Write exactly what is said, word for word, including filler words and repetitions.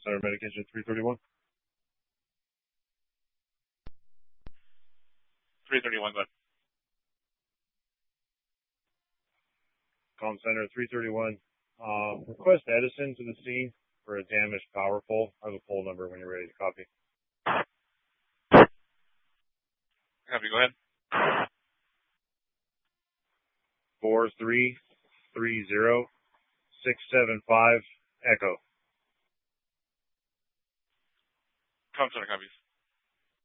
Center Medication three thirty-one. three thirty-one, but Comm Center three thirty-one. Um, request Edison to the scene for a damaged power pole. I have a pole number when you're ready to copy. Copy, go ahead. four three three zero six seven five Echo. Comm Center copies.